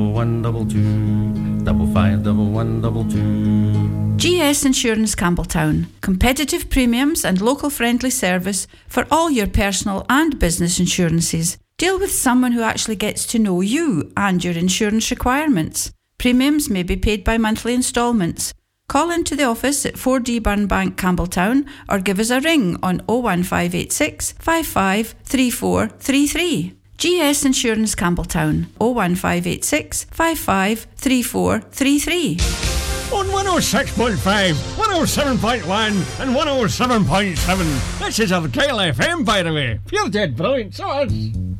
122 55122. GS Insurance Campbelltown. Competitive premiums and local friendly service for all your personal and business insurances. Deal with someone who actually gets to know you and your insurance requirements. Premiums may be paid by monthly instalments. Call into the office at 4D Burnbank, Campbelltown, or give us a ring on 01586 55 3433. GS Insurance Campbelltown, 01586 55 3433. On 106.5, 107.1 and 107.7. This is our Kyle FM, by the way. Pure dead brilliant, so it is.